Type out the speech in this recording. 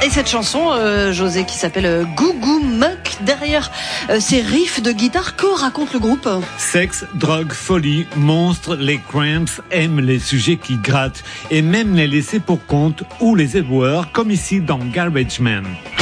Et cette chanson, José, qui s'appelle Goo Goo Muck, derrière ces riffs de guitare, que raconte le groupe ? Sexe, drogue, folie, monstres, les Cramps aiment les sujets qui grattent et même les laissés pour compte ou les éboueurs, comme ici dans Garbage Man.